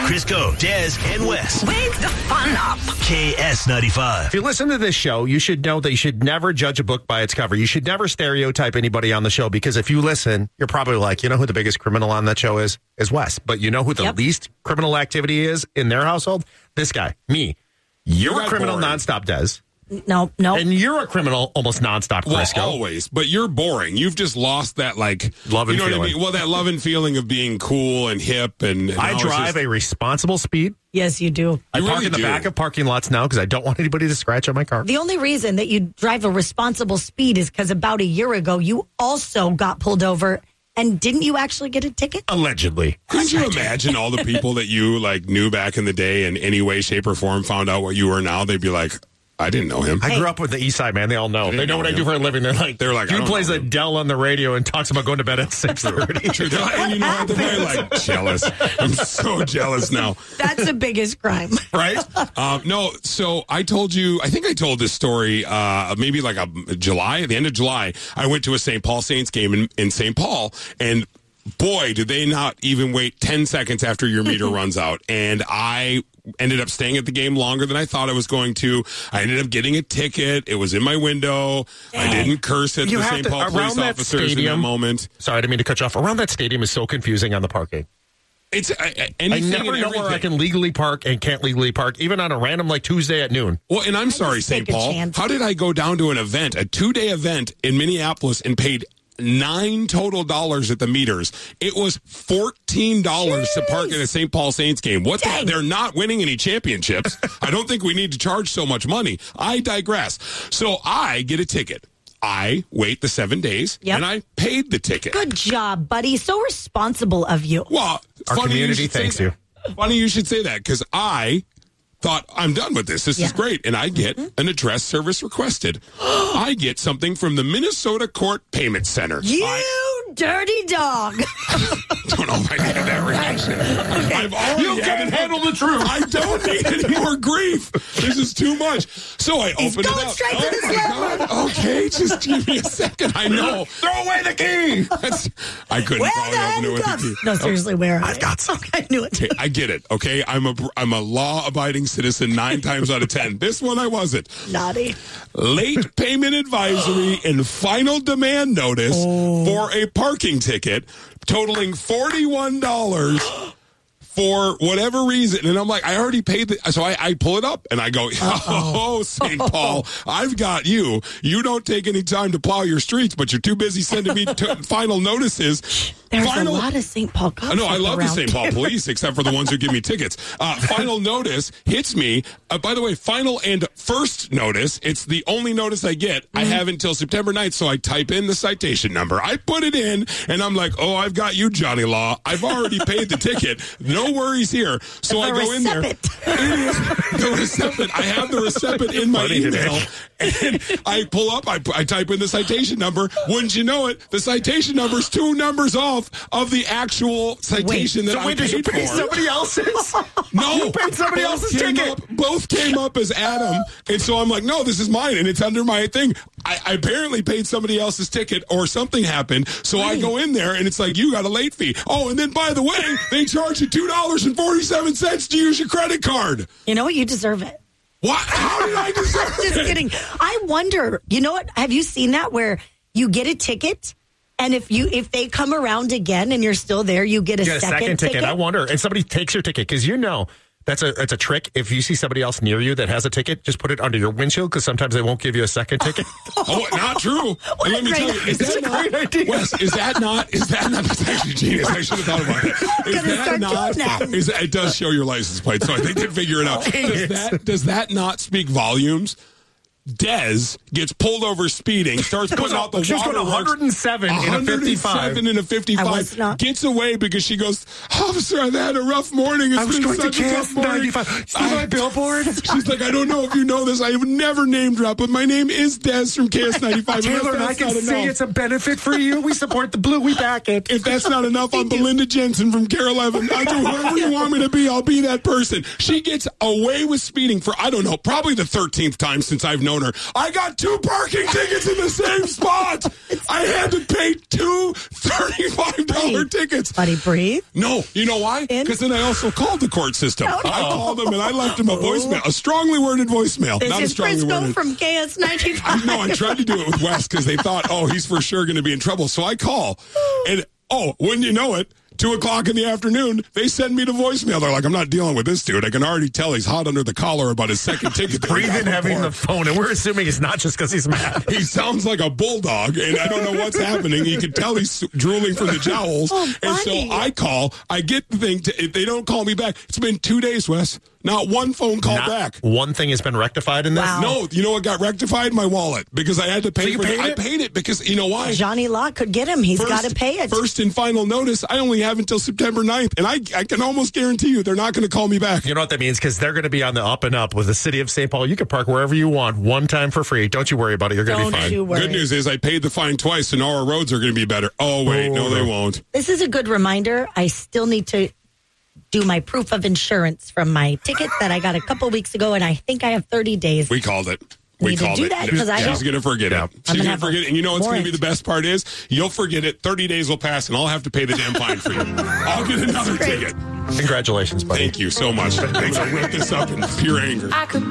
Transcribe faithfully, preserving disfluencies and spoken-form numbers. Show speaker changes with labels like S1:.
S1: Crisco, Des, and Wes.
S2: Wake the fun up.
S1: K S ninety-five.
S3: If you listen to this show, you should know that you should never judge a book by its cover. You should never stereotype anybody on the show, because if you listen, you're probably like, you know who the biggest criminal on that show is? Is Wes. But you know who the yep. least criminal activity is in their household? This guy, me. You're, you're a criminal boring. nonstop, Des.
S4: No, no.
S3: And you're a criminal almost nonstop, Crisco.
S5: Well, always. But you're boring. You've just lost that, like,
S3: love and
S5: you know
S3: feeling.
S5: What I mean? Well, that love and feeling of being cool and hip. And, and
S3: I drive just... a responsible speed.
S4: Yes, you do.
S3: I
S5: you
S3: park
S5: really
S3: in the
S5: do.
S3: back of parking lots now because I don't want anybody to scratch on my car.
S4: The only reason that you drive a responsible speed is because about a year ago, you also got pulled over. And didn't you actually get a ticket?
S3: Allegedly.
S5: Couldn't you imagine all the people that you like knew back in the day in any way, shape, or form found out what you were now? They'd be like, I didn't know him.
S3: I grew up with the East Side, man. They all know. They know, know what him. I do for a living. They're like,
S5: they're like,
S3: dude plays Adele on the radio and talks about going to bed at six thirty.
S5: And you know what? They're like, jealous. I'm so jealous now.
S4: That's the biggest crime.
S5: Right? Um, no, so I told you, I think I told this story uh, maybe like a July, at the end of July. I went to a Saint Paul Saints game in, in Saint Paul, and boy, did they not even wait ten seconds after your meter runs out. And I ended up staying at the game longer than I thought I was going to. I ended up getting a ticket. It was in my window. Dang. I didn't curse at you the Saint Paul police officers stadium, in that moment.
S3: Sorry, I didn't mean to cut you off. Around that stadium is so confusing on the parking.
S5: It's I,
S3: I never know where I can legally park and can't legally park, even on a random like Tuesday at noon.
S5: Well, and I'm I sorry, Saint Paul. How did I go down to an event, a two-day event in Minneapolis, and paid nine total dollars at the meters? It was fourteen dollars Jeez. to park at a Saint Paul Saints game. What the, they're not winning any championships. I don't think we need to charge so much money. I digress. So I get a ticket. I wait the seven days, yep. and I paid the ticket.
S4: Good job, buddy. So responsible of you.
S5: Well,
S3: our
S5: funny
S3: community
S5: you
S3: thanks you.
S5: Funny you should say that, because I thought, I'm done with this. This yeah. is great. And I get mm-hmm. an address service requested. I get something from the Minnesota Court Payment Center.
S4: You
S5: I,
S4: dirty dog.
S5: Don't know if I needed that reaction. Okay. I've already
S3: you can't handle the truth.
S5: I don't need any more grief. This is too much. So I
S4: He's
S5: opened it up.
S4: Straight
S5: oh,
S4: to the
S5: my God. Okay, just give me a second. I know.
S3: Throw away the key.
S5: That's, I couldn't
S4: where
S5: probably open it with the key.
S4: No, seriously, where?
S3: I've got some.
S4: I knew it.
S5: Okay, I get it. Okay, I'm a I'm a law-abiding citizen nine times out of ten. This one I wasn't.
S4: Naughty.
S5: Late payment advisory and final demand notice oh. for a parking ticket totaling forty-one dollars for whatever reason. And I'm like, I already paid the, so I, I pull it up and I go, oh, Saint Paul, I've got you. You don't take any time to plow your streets, but you're too busy sending me t- final notices.
S4: There's
S5: final,
S4: a lot of Saint Paul cops.
S5: No, I love
S4: around.
S5: the Saint Paul police, except for the ones who give me tickets. Uh, final notice hits me. Uh, by the way, final and first notice, it's the only notice I get. Mm-hmm. I have until September ninth, so I type in the citation number. I put it in, and I'm like, oh, I've got you, Johnny Law. I've already paid the ticket. No worries here. So
S4: the
S5: I go in there. The recipient. I have the recipient in my email, and I pull up, I, I type in the citation number. Wouldn't you know it, the citation number's two numbers off of the actual citation
S3: wait,
S5: that
S3: so
S5: I
S3: wait,
S5: paid
S3: did you pay
S5: for.
S3: somebody else's?
S5: No.
S3: You paid somebody
S5: both
S3: else's
S5: came
S3: ticket.
S5: Up, both came up as Adam, and so I'm like, no, this is mine, and it's under my thing. I, I apparently paid somebody else's ticket, or something happened, so right. I go in there, and it's like, you got a late fee. Oh, and then, by the way, they charge you two dollars and forty-seven cents to use your credit card.
S4: You know what? You deserve it.
S5: What? How did I deserve
S4: Just
S5: it?
S4: Just kidding. I wonder, you know what? Have you seen that where you get a ticket, and if you if they come around again and you're still there, you get a,
S3: you get a
S4: second,
S3: second ticket.
S4: ticket? I
S3: wonder. And somebody takes your ticket, because you know that's a that's a trick. If you see somebody else near you that has a ticket, just put it under your windshield, because sometimes they won't give you a second ticket.
S5: Oh, not true.
S4: What
S5: and
S4: a
S5: let me
S4: great
S5: tell you, is that
S3: a
S5: not,
S3: great idea.
S5: Wes, is that not, is that not, that's actually genius. I should have thought about it. Is that not,
S4: that.
S5: is, it does show your license plate, so I think they figure it out. Does that, does that not speak volumes? Des gets pulled over speeding, starts putting out the
S3: She's
S5: water.
S3: going one hundred seven in a fifty-five.
S5: in a fifty-five. Gets away because she goes, officer, I've had a rough morning. It's
S3: I was
S5: been
S3: going
S5: such
S3: to
S5: a
S3: K
S5: tough
S3: S
S5: morning.
S3: ninety-five. See my billboard?
S5: She's like, I don't know if you know this. I have never name dropped, but my name is Des from K S ninety-five.
S3: Taylor and I can see it's a benefit for you. We support the blue. We back it.
S5: If that's not enough, I'm Belinda Jensen from Care eleven. I'll do whoever you want me to be. I'll be that person. She gets away with speeding for, I don't know, probably the thirteenth time since I've known known her. I got two parking tickets in the same spot. I had to pay two thirty-five dollars tickets.
S4: Buddy, breathe.
S5: No, you know why? Because then I also called the court system.
S4: No, no.
S5: I called them and I left them a voicemail, a strongly worded voicemail.
S4: This
S5: not a
S4: is
S5: strongly
S4: Frisco
S5: worded.
S4: from K S ninety-five.
S5: No, I tried to do it with Wes because they thought, oh, he's for sure going to be in trouble. So I call, and oh, wouldn't you know it? Two o'clock in the afternoon, they send me to voicemail. They're like, I'm not dealing with this dude. I can already tell he's hot under the collar about his second ticket.
S3: Breathing heavy in the phone, and we're assuming it's not just because he's mad.
S5: He sounds like a bulldog, and I don't know what's happening. You can tell he's drooling from the jowls.
S4: Oh,
S5: and so I call. I get the thing. To, if they don't call me back, it's been two days, Wes. Not one phone call
S3: Not
S5: back.
S3: One thing has been rectified in this?
S4: Wow.
S5: No, you know what got rectified? My wallet. Because I had to pay
S3: So you
S5: for
S3: paid
S5: it. I
S3: it?
S5: paid it because, you know why?
S4: Johnny Locke could get him. He's got to pay it.
S5: First and final notice, I only have until September ninth. And I, I can almost guarantee you they're not going to call me back.
S3: You know what that means? Because they're going to be on the up and up with the city of Saint Paul. You can park wherever you want, one time for free. Don't you worry about it. You're going to be
S4: Don't
S3: fine.
S4: you worry.
S5: Good news is I paid the fine twice, so now our roads are going to be better. Oh, wait.
S3: Oh,
S5: no, they
S3: no.
S5: won't.
S4: This is a good reminder. I still need to do my proof of insurance from my ticket that I got a couple weeks ago, and I think I have thirty days.
S5: We called it. We
S4: Need to
S5: called
S4: do
S5: it.
S4: that, 'cause I
S5: She's
S4: don't-
S5: going to forget
S3: Yeah.
S5: it. She's going
S4: gonna
S5: to
S4: have
S5: forget
S4: a
S5: it. And you know what's going to be
S4: warrant.
S5: the best part is? You'll forget it. thirty days will pass, and I'll have to pay the damn fine for you. I'll get another
S4: great.
S5: ticket.
S3: Congratulations, buddy.
S5: Thank you so much. Thanks. I'll rip this up in pure anger.
S2: I could